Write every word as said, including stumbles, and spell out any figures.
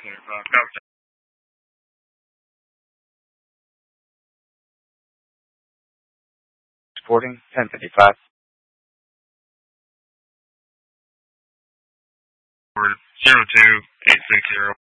Sporting ten fifty-five. zero two eight six zero.